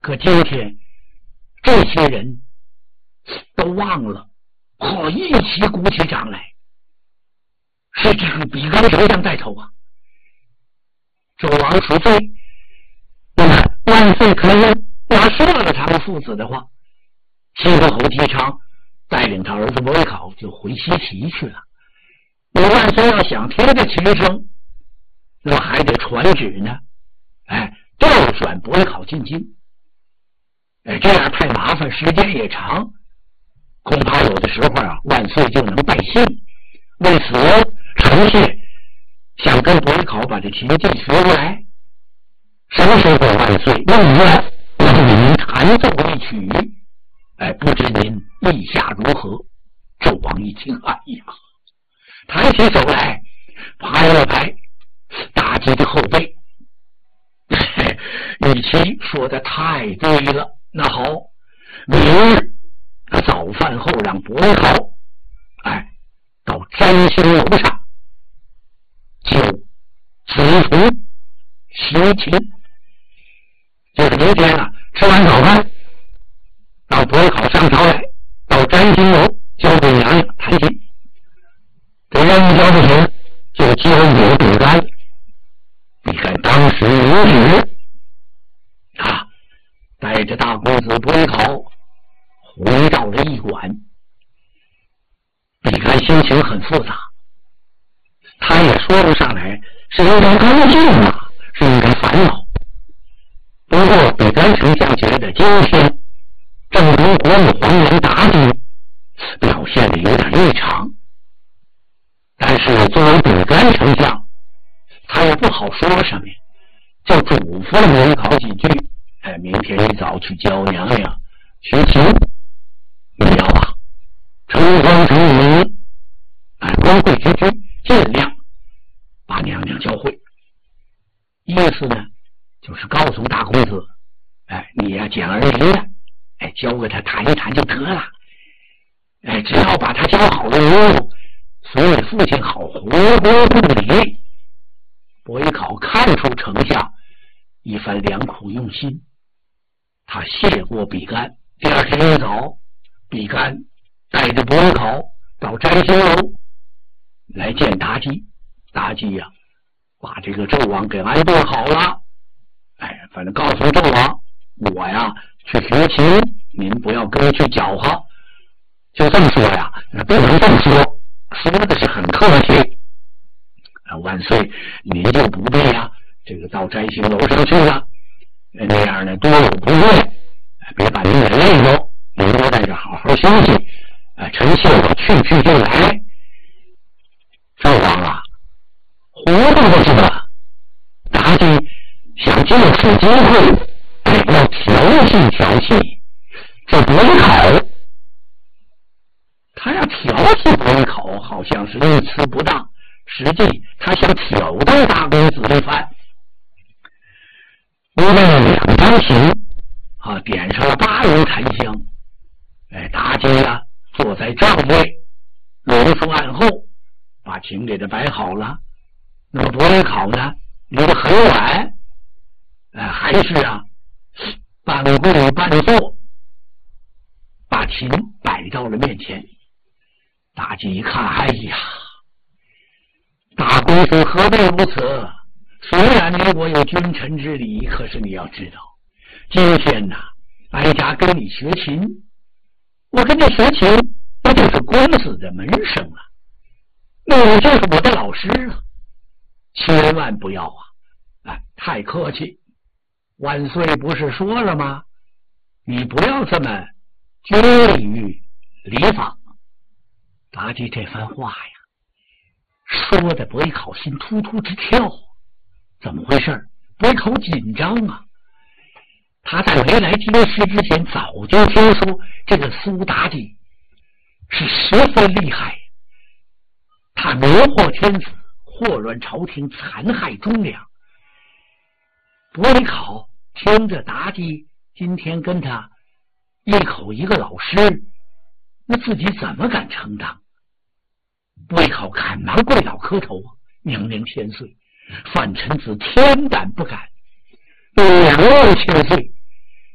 可今天这些人都忘了，一起鼓起掌来，是这个比干丞相带头啊。纣王赎罪，那么万岁可能他说了他们父子的话，西河侯姬昌带领他儿子伯邑考就回西岐去了。那万岁要想听这秦声，那么还得传旨呢，调转伯邑考进京。这样太麻烦，时间也长，恐怕有的时候万岁就能败兴。为此，臣妾想跟伯邑考把这秦晋学过来。什么时候万岁弄愿，我就给您弹奏一曲。不知您意下如何？纣王一听，哎呀，抬起手来拍了拍妲己的后背，与其说的太对了。那好，明日早饭后让伯邑考到占星楼上就此处西秦，就是明天吃完早饭到伯邑考上朝来，到占星楼交给娘娘弹琴。这任务交不成，就交给比干。比干当时有旨带着大公子伯邑考回到了驿馆。比干心情很复杂，他也说不上来是应该高兴是应该烦恼。不过比干丞相觉得今天正如国母皇娘妲己表现的有点异常，但是作为比干丞相，他也不好说什么，就嘱咐了伯邑考几句。明天一早去教娘娘学琴，你要诚惶诚疑，光会居居，尽量把娘娘教会。意思呢，就是告诉大公子，你简而言之教给他弹一弹就得了。只要把他教好了以后，所以父亲好活泼不理。伯邑考看出丞相一番良苦用心，他谢过比干。第二天一早，比干带着伯邑考到占星楼来见妲己。妲己把这个纣王给安顿好了。反正告诉纣王，我去学琴，您不要跟去搅和。就这么说不能这么说，说的是很客气。万岁，您就不必这个到占星楼上去了，那样呢多有不便，别把您给累着，您多在这好好休息。臣妾我去就来。纣王活动的是吧？妲己想借此机会要调戏这伯邑考。他要调戏伯邑考，好像是用词不当，实际他想挑逗大公子一番。因为两张琴点上了8瓯檀香。妲己坐在正位，龙书案后，把琴给他摆好了。那么伯邑考呢，离得很远，还是半跪半坐，把琴摆到了面前。妲己一看，哎呀，大公子何必如此？虽然你我有君臣之礼，可是你要知道，今天哀家跟你学琴，我跟你学琴，那就是公子的门生了，那你就是我的老师了，千万不要太客气。万岁不是说了吗？你不要这么拘礼于礼法。妲己这番话说的伯邑考心突突直跳。怎么回事？伯邑考紧张他在没来京师之前，早就听说这个苏妲己是十分厉害，他迷惑天子，祸乱朝廷，残害忠良。伯邑考听着妲己今天跟他一口一个老师，那自己怎么敢承当？伯邑考赶忙跪倒磕头，娘娘千岁，范臣子天胆不敢，娘娘千岁，